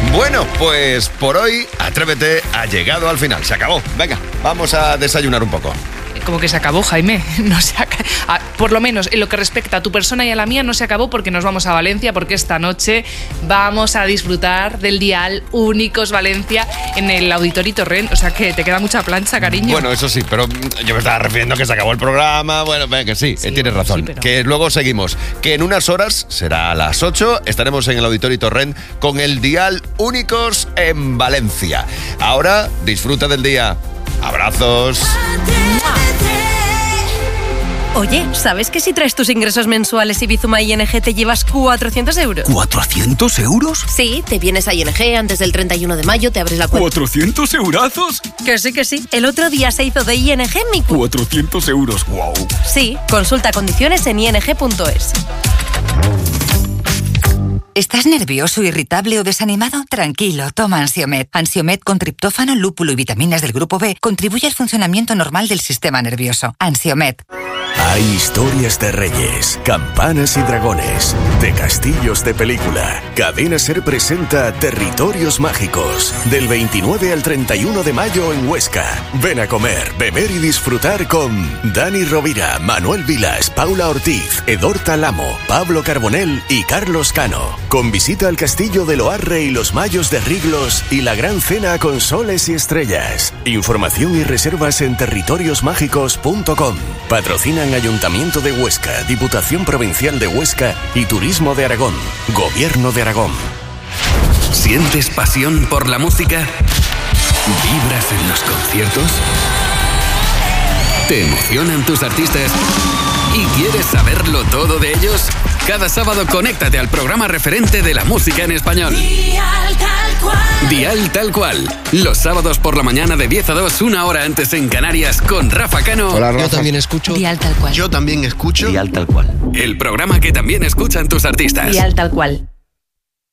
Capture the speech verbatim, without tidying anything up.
Bueno, pues por hoy Atrévete ha llegado al final. Se acabó. Venga, vamos a desayunar un poco. Como que se acabó, Jaime. No se ac- ah, por lo menos en lo que respecta a tu persona y a la mía no se acabó, porque nos vamos a Valencia, porque esta noche vamos a disfrutar del Dial Únicos Valencia en el Auditorio Torrent. O sea que te queda mucha plancha, cariño. Bueno, eso sí, pero yo me estaba refiriendo que se acabó el programa. Bueno, venga, que sí, Sí, eh, tienes bueno, razón. sí, pero- Que luego seguimos. Que en unas horas, será a las ocho, estaremos en el Auditorio Torrent con el Dial Únicos en Valencia. Ahora, disfruta del día. Abrazos. Oye, ¿sabes que si traes tus ingresos mensuales y Bizuma I N G te llevas cuatrocientos euros? ¿cuatrocientos euros? Sí, te vienes a I N G antes del treinta y uno de mayo, te abres la cuenta. ¿cuatrocientos eurazos? Que sí, que sí. El otro día se hizo de I N G en mi cuenta. cuatrocientos euros, wow. Sí, consulta condiciones en i n g punto es. ¿Estás nervioso, irritable o desanimado? Tranquilo, toma Ansiomed. Ansiomed con triptófano, lúpulo y vitaminas del grupo B contribuye al funcionamiento normal del sistema nervioso. Ansiomed. Hay historias de reyes, campanas y dragones, de castillos de película. Cadena Ser presenta Territorios Mágicos, del veintinueve al treinta y uno de mayo en Huesca. Ven a comer, beber y disfrutar con Dani Rovira, Manuel Vilas, Paula Ortiz, Edorta Lamo, Pablo Carbonell y Carlos Cano. Con visita al castillo de Loarre y los Mayos de Riglos y la gran cena con soles y estrellas. Información y reservas en territorios mágicos punto com. Patrocinan Ayuntamiento de Huesca, Diputación Provincial de Huesca y Turismo de Aragón. Gobierno de Aragón. ¿Sientes pasión por la música? ¿Vibras en los conciertos? ¿Te emocionan tus artistas? ¿Y quieres saberlo todo de ellos? Cada sábado conéctate al programa referente de la música en español. Dial Tal Cual. Dial Tal Cual. Los sábados por la mañana de diez a dos, una hora antes en Canarias, con Rafa Cano. Hola, Rafa. Yo también escucho. Dial Tal Cual. Yo también escucho. Dial Tal Cual. El programa que también escuchan tus artistas. Dial Tal Cual.